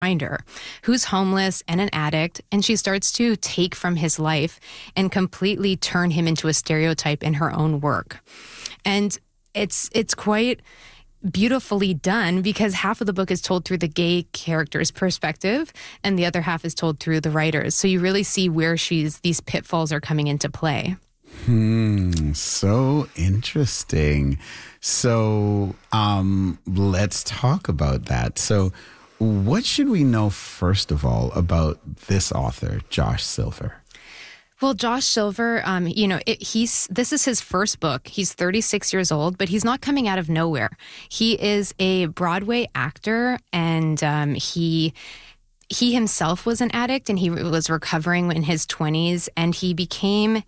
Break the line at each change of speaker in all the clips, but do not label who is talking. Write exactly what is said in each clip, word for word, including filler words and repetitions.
Grinder, who's homeless and an addict, and she starts to take from his life and completely turn him into a stereotype in her own work. And it's it's quite beautifully done because half of the book is told through the gay character's perspective and the other half is told through the writers. So you really see where she's these pitfalls are coming into play.
Hmm, so interesting. So um, let's talk about that. So what should we know, first of all, about this author, Josh Silver?
Well, Josh Silver, um, you know, it, he's this is his first book. He's thirty-six years old, but he's not coming out of nowhere. He is a Broadway actor, and um, he he himself was an addict, and he was recovering in his twenties, and he became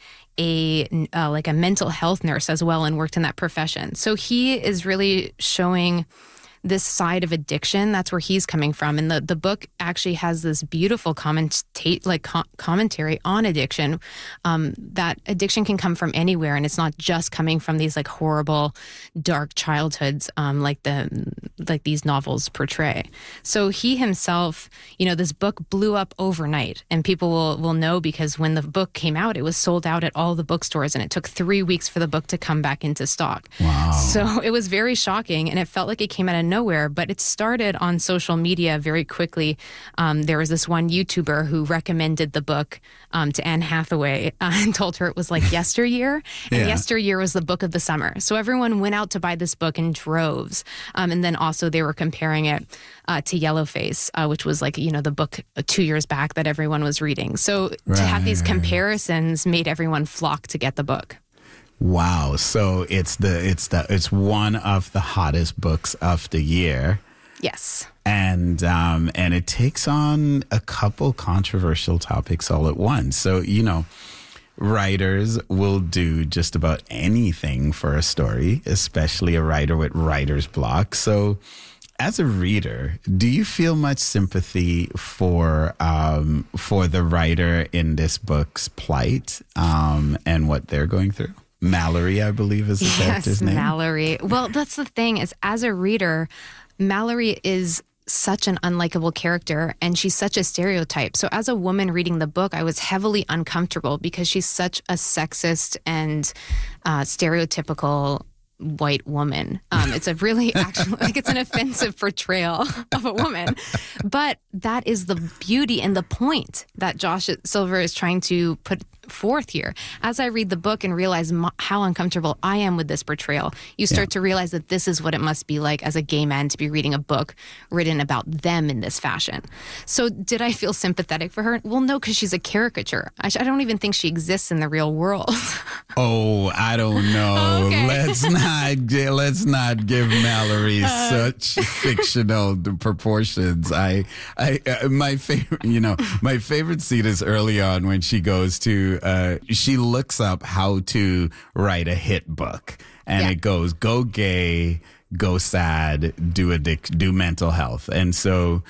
a uh, like a mental health nurse as well, and worked in that profession. So he is really showing this side of addiction. That's where he's coming from. And the, the book actually has this beautiful commentate, like com- commentary on addiction, um, that addiction can come from anywhere. And it's not just coming from these like horrible, dark childhoods, um, like the, like these novels portray. So he himself, you know, this book blew up overnight, and people will, will know because when the book came out, it was sold out at all the bookstores, and it took three weeks for the book to come back into stock.
Wow.
So it was very shocking, and it felt like it came out of nowhere, but it started on social media very quickly. Um, there was this one YouTuber who recommended the book um, to Anne Hathaway uh, and told her it was like yesteryear, and
Yeah.
yesteryear was the book of the summer. So everyone went out to buy this book in droves. Um, and then also they were comparing it uh, to Yellowface, uh, which was like, you know, the book two years back that everyone was reading. So
Right.
to have these comparisons made everyone flock to get the book.
Wow. So it's the it's the it's one of the hottest books of the year.
Yes.
And um and it takes on a couple controversial topics all at once. So, you know, writers will do just about anything for a story, especially a writer with writer's block. So as a reader, do you feel much sympathy for um for the writer in this book's plight um and what they're going through? Mallory, I believe, is the
Yes,
character's name.
Mallory. Well, that's the thing is, as a reader, Mallory is such an unlikable character, and she's such a stereotype. So as a woman reading the book, I was heavily uncomfortable because she's such a sexist and uh, stereotypical white woman. Um, it's a really actually like it's an offensive portrayal of a woman, but that is the beauty and the point that Josh Silver is trying to put forth here. As I read the book and realize m- how uncomfortable I am with this portrayal, you start
Yeah.
to realize that this is what it must be like as a gay man to be reading a book written about them in this fashion. So did I feel sympathetic for her? Well, no, because she's a caricature. I, sh- I don't even think she exists in the real world.
Oh, I don't know.
Okay.
Let's not gi- let's not give Mallory
Uh.
such fictional proportions. I, I, uh, my favorite, you know, my favorite scene is early on when she goes to, uh, she looks up how to write a hit book, and
Yeah.
it goes, go gay, go sad, do addic- do mental health, and so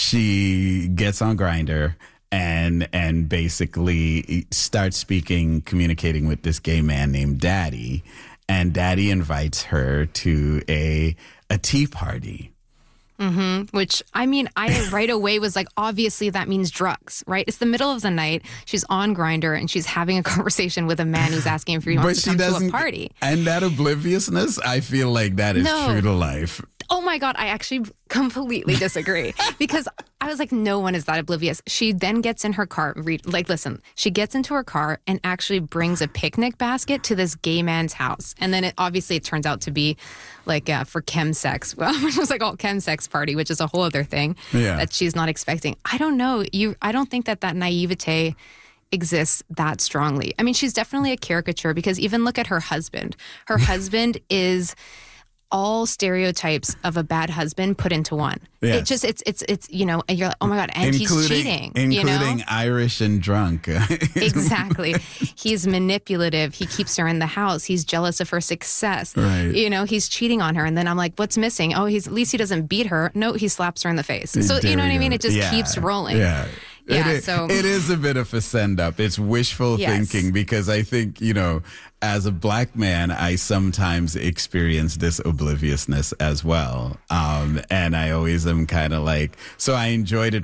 she gets on Grindr. And and basically starts speaking, communicating with this gay man named Daddy, and Daddy invites her to a a tea party.
Mm-hmm. Which, I mean, I right away was like, obviously that means drugs, right? It's the middle of the night. She's on Grindr and she's having a conversation with a man who's asking if he wants to come to a party.
And that obliviousness, I feel like that is
No.
true to life.
Oh my God, I actually completely disagree because I was like, no one is that oblivious. She then gets in her car, read, like, listen, she gets into her car and actually brings a picnic basket to this gay man's house. And then it obviously it turns out to be like uh, for chemsex, well, which was like all chemsex party, which is a whole other thing
Yeah.
that she's not expecting. I don't know. You, I don't think that that naivete exists that strongly. I mean, she's definitely a caricature because even look at her husband. Her husband is all stereotypes of a bad husband put into one.
Yes.
It just it's it's it's you know, and you're like, oh my God, and
including,
he's cheating.
Including
you know?
Irish and drunk.
Exactly. He's manipulative. He keeps her in the house. He's jealous of her success.
Right.
You know, he's cheating on her. And then I'm like, what's missing? Oh, he's at least he doesn't beat her. No, he slaps her in the face. So
There
you know
we
what I mean?
go.
It just
Yeah.
keeps rolling.
Yeah.
Yeah,
it is,
so
it is a bit of a send up. It's wishful
Yes.
thinking because I think, you know, as a black man, I sometimes experience this obliviousness as well. Um, and I always am kind of like, so I enjoyed it